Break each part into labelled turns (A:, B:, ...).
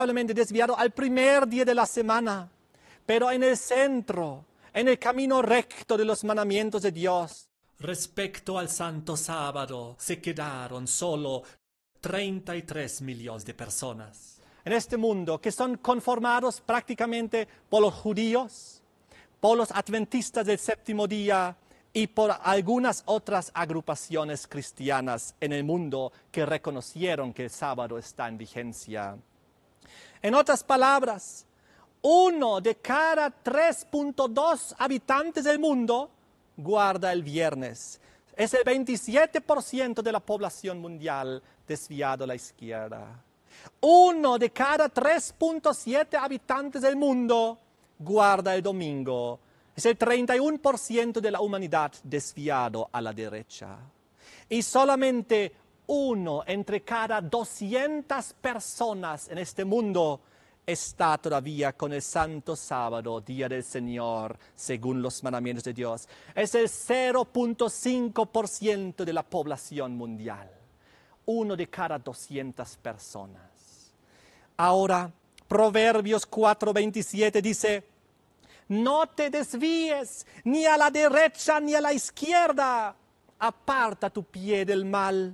A: lamentablemente desviado al primer día de la semana, pero en el centro, en el camino recto de los mandamientos de Dios.
B: Respecto al Santo Sábado, se quedaron solo 33 millones de personas.
A: En este mundo, que son conformados prácticamente por los judíos, por los adventistas del séptimo día y por algunas otras agrupaciones cristianas en el mundo que reconocieron que el sábado está en vigencia. En otras palabras, 1 de cada 3.2 habitantes del mundo guarda el viernes. Es el 27% de la población mundial desviado a la izquierda. 1 de cada 3.7 habitantes del mundo guarda el domingo. Es el 31% de la humanidad desviado a la derecha. Y solamente 1 entre cada 200 personas en este mundo está todavía con el Santo Sábado, Día del Señor, según los mandamientos de Dios. Es el 0.5% de la población mundial. 1 de cada 200 personas. Ahora, Proverbios 4:27 dice: no te desvíes ni a la derecha ni a la izquierda. Aparta tu pie del mal.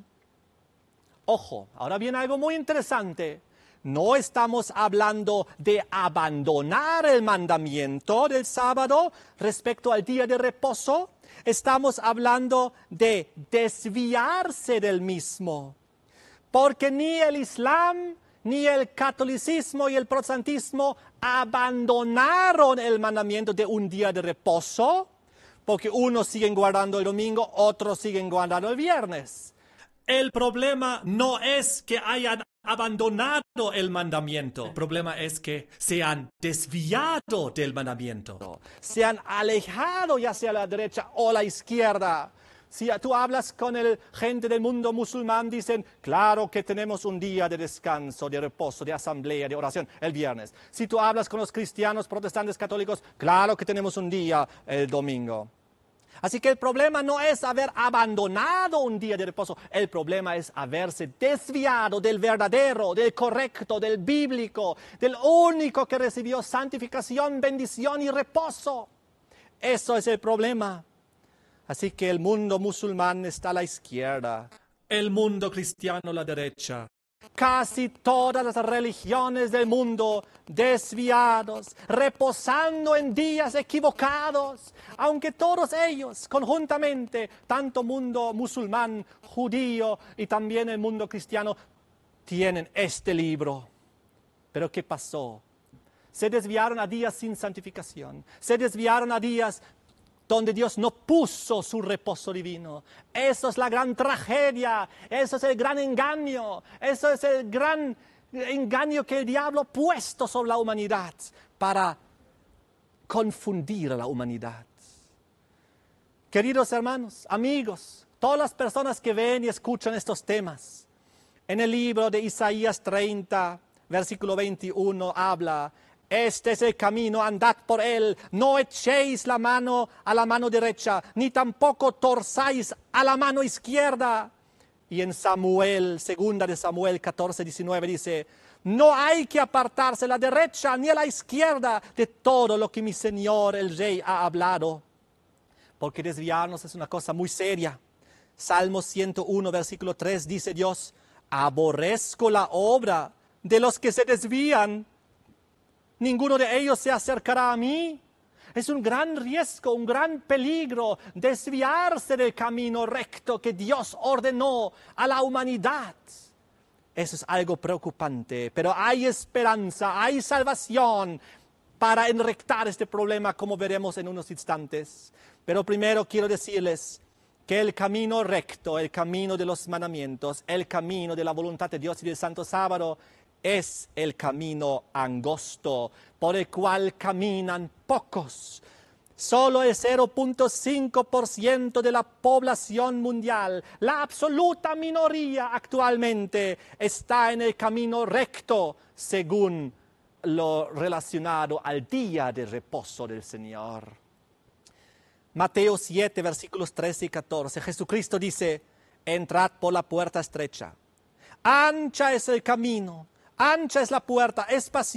A: Ojo, ahora viene algo muy interesante. No estamos hablando de abandonar el mandamiento del sábado respecto al día de reposo. Estamos hablando de desviarse del mismo. Porque ni el Islam, ni el catolicismo y el protestantismo abandonaron el mandamiento de un día de reposo, porque unos siguen guardando el domingo, otros siguen guardando el viernes.
B: El problema no es que hayan abandonado el mandamiento. El problema es que se han desviado del mandamiento.
A: Se han alejado ya sea a la derecha o a la izquierda. Si tú hablas con gente del mundo musulmán, dicen, claro que tenemos un día de descanso, de reposo, de asamblea, de oración, el viernes. Si tú hablas con los cristianos, protestantes, católicos, claro que tenemos un día el domingo. Así que el problema no es haber abandonado un día de reposo, el problema es haberse desviado del verdadero, del correcto, del bíblico, del único que recibió santificación, bendición y reposo. Eso es el problema. Así que el mundo musulmán está a la izquierda.
B: El mundo cristiano a la derecha.
A: Casi todas las religiones del mundo desviados, reposando en días equivocados, aunque todos ellos conjuntamente, tanto mundo musulmán, judío y también el mundo cristiano, tienen este libro. Pero ¿qué pasó? Se desviaron a días sin santificación, se desviaron a días donde Dios no puso su reposo divino. Eso es la gran tragedia, eso es el gran engaño, eso es el gran engaño que el diablo ha puesto sobre la humanidad para confundir a la humanidad. Queridos hermanos, amigos, todas las personas que ven y escuchan estos temas, en el libro de Isaías 30, versículo 21, habla: este es el camino, andad por él, no echéis la mano a la mano derecha, ni tampoco torzáis a la mano izquierda. Y en Samuel, segunda de Samuel 14:19 dice: no hay que apartarse a la derecha ni a la izquierda de todo lo que mi Señor el Rey ha hablado. Porque desviarnos es una cosa muy seria. Salmo 101, versículo 3 dice Dios: aborrezco la obra de los que se desvían. Ninguno de ellos se acercará a mí. Es un gran riesgo, un gran peligro desviarse del camino recto que Dios ordenó a la humanidad. Eso es algo preocupante, pero hay esperanza, hay salvación para enrectar este problema, como veremos en unos instantes. Pero primero quiero decirles que el camino recto, el camino de los mandamientos, el camino de la voluntad de Dios y del Santo Sábado, es el camino angosto por el cual caminan pocos. Solo el 0.5% de la población mundial, la absoluta minoría actualmente, está en el camino recto según lo relacionado al día de reposo del Señor. Mateo 7, versículos 13 y 14, Jesucristo dice: entrad por la puerta estrecha. Ancha es el camino, Ancha es la puerta, espaciada